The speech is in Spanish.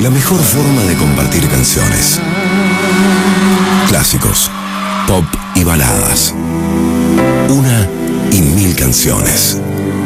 la mejor forma de compartir canciones. Clásicos, pop y baladas. Una y mil canciones.